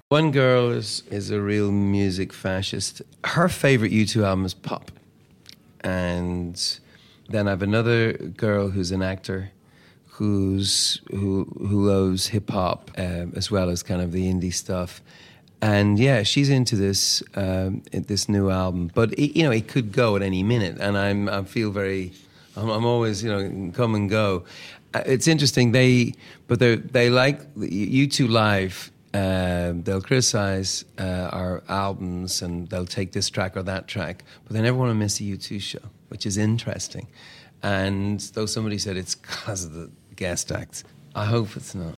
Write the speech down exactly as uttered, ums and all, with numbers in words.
One girl is, is a real music fascist. Her favorite U two album is Pop. And then I have another girl who's an actor who's who who loves hip hop um, as well as kind of the indie stuff. And yeah, she's into this um, this new album, but it, you know it could go at any minute, and I'm I feel very, I'm, I'm always you know come and go. Uh, It's interesting they, but they they like U two live. Um, they'll criticize uh, our albums and they'll take this track or that track, but they never want to miss a U two show, which is interesting. And though somebody said it's because of the guest acts, I hope it's not.